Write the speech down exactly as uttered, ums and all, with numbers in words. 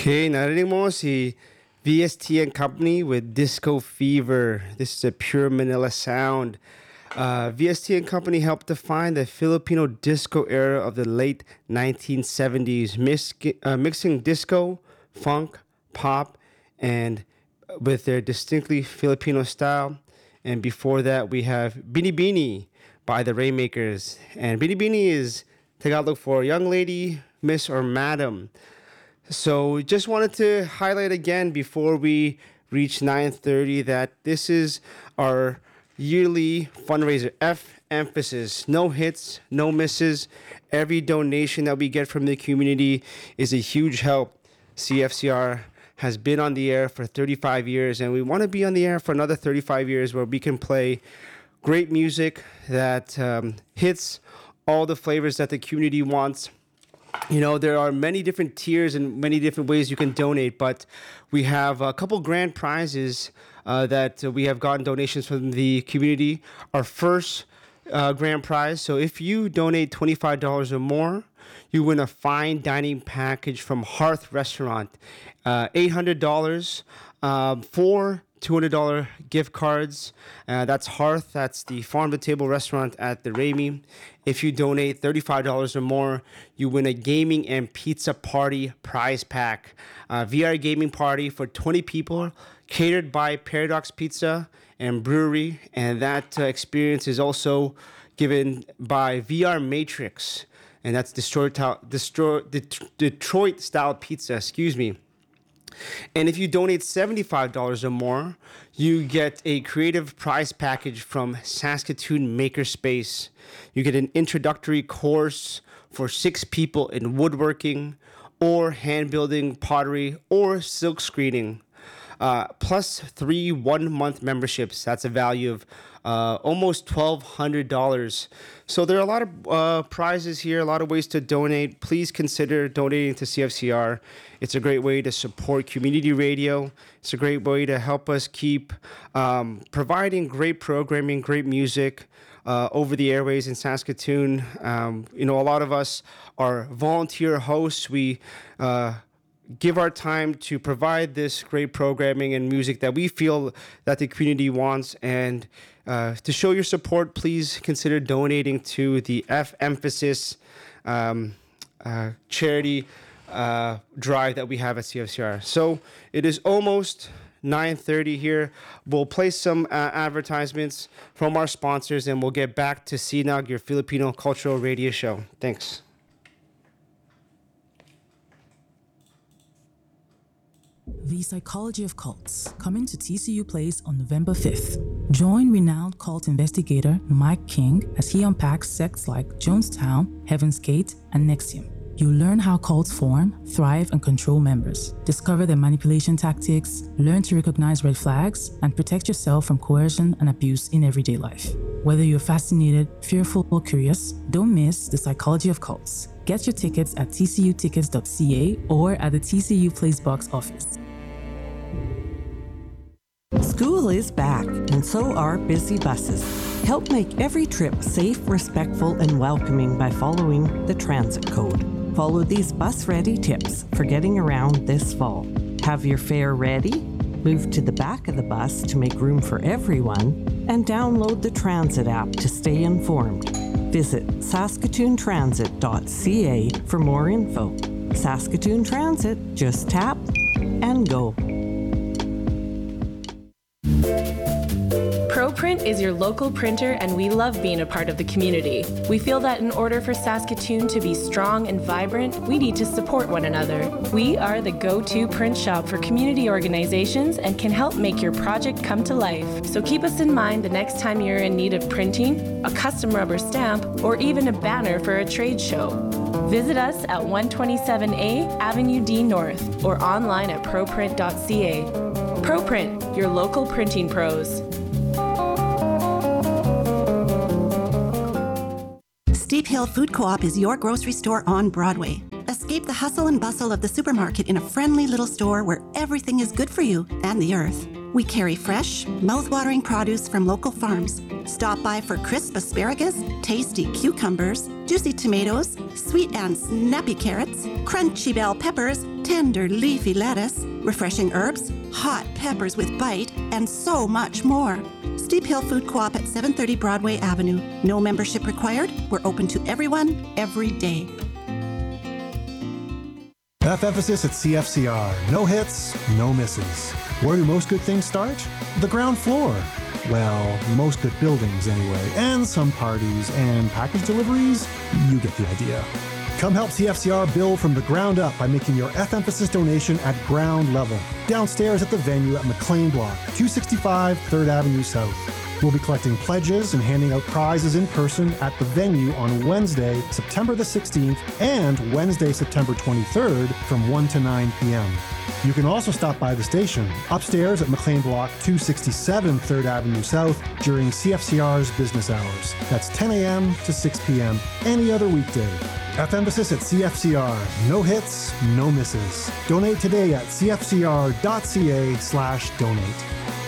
Okay, narinig mo si V S T and Company with Disco Fever. This is a pure Manila sound. Uh, V S T and Company helped define the Filipino disco era of the late nineteen seventies, mis- uh, mixing disco, funk, pop, and with their distinctly Filipino style. And before that, we have Bini Bini by the Rainmakers. And Bini Bini is Tagalog for young lady, miss, or madam. So just wanted to highlight again before we reach nine thirty that this is our yearly fundraiser, F Emphasis. No hits, no misses. Every donation that we get from the community is a huge help. C F C R has been on the air for thirty-five years, and we want to be on the air for another thirty-five years where we can play great music that um, hits all the flavors that the community wants. You know, there are many different tiers and many different ways you can donate, but we have a couple grand prizes uh, that uh, we have gotten donations from the community. Our first uh, grand prize, so if you donate twenty-five dollars or more, you win a fine dining package from Hearth Restaurant. Uh, eight hundred dollars uh, for two hundred dollars gift cards. Uh, that's Hearth. That's the farm to table restaurant at the Ramey. If you donate thirty-five dollars or more, you win a gaming and pizza party prize pack. Uh, V R gaming party for twenty people, catered by Paradox Pizza and Brewery. And that uh, experience is also given by V R Matrix. And that's Detroit, Detroit, Detroit style pizza, excuse me. And if you donate seventy-five dollars or more, you get a creative prize package from Saskatoon Makerspace. You get an introductory course for six people in woodworking or hand building, pottery, or silk screening. Uh, plus three one-month memberships. That's a value of uh, almost twelve hundred dollars. So there are a lot of uh, prizes here, a lot of ways to donate. Please consider donating to C F C R. It's a great way to support community radio. It's a great way to help us keep um, providing great programming, great music uh, over the airways in Saskatoon. Um, you know, a lot of us are volunteer hosts. We uh, give our time to provide this great programming and music that we feel that the community wants. And uh, to show your support, please consider donating to the F Emphasis um, uh, charity uh, drive that we have at C F C R. So it is almost nine thirty here. We'll play some uh, advertisements from our sponsors, and we'll get back to C N A G, your Filipino cultural radio show. Thanks. The Psychology of Cults, coming to T C U Place on November fifth. Join renowned cult investigator Mike King as he unpacks sects like Jonestown, Heaven's Gate, and N X I V M. You'll learn how cults form, thrive, and control members. Discover their manipulation tactics, learn to recognize red flags, and protect yourself from coercion and abuse in everyday life. Whether you're fascinated, fearful, or curious, don't miss The Psychology of Cults. Get your tickets at t c u tickets dot c a or at the T C U Place box office. School is back, and so are busy buses. Help make every trip safe, respectful, and welcoming by following the transit code. Follow these bus-ready tips for getting around this fall. Have your fare ready, move to the back of the bus to make room for everyone, and download the transit app to stay informed. Visit saskatoon transit dot c a for more info. Saskatoon Transit, just tap and go. ProPrint is your local printer, and we love being a part of the community. We feel that in order for Saskatoon to be strong and vibrant, we need to support one another. We are the go-to print shop for community organizations and can help make your project come to life. So keep us in mind the next time you're in need of printing, a custom rubber stamp, or even a banner for a trade show. Visit us at one twenty-seven A Avenue D North or online at proprint dot c a. ProPrint, your local printing pros. Steep Hill Food Co-op is your grocery store on Broadway. Escape the hustle and bustle of the supermarket in a friendly little store where everything is good for you and the earth. We carry fresh, mouth-watering produce from local farms. Stop by for crisp asparagus, tasty cucumbers, juicy tomatoes, sweet and snappy carrots, crunchy bell peppers, tender leafy lettuce, refreshing herbs, hot peppers with bite, and so much more. Steep Hill Food Co-op at seven thirty Broadway Avenue. No membership required. We're open to everyone, every day. F emphasis at C F C R. No hits, no misses. Where do most good things start? The ground floor. Well, most good buildings anyway, and some parties and package deliveries. You get the idea. Come help C F C R build from the ground up by making your F emphasis donation at ground level. Downstairs at the venue at McLean Block, two sixty-five third Avenue South. We'll be collecting pledges and handing out prizes in person at the venue on Wednesday, September the sixteenth, and Wednesday, September twenty-third from one to nine p.m. You can also stop by the station, upstairs at McLean Block two sixty-seven third Avenue South during C F C R's business hours. That's ten a.m. to six p.m. any other weekday. F emphasis at C F C R. No hits, no misses. Donate today at cfcr.ca slash donate.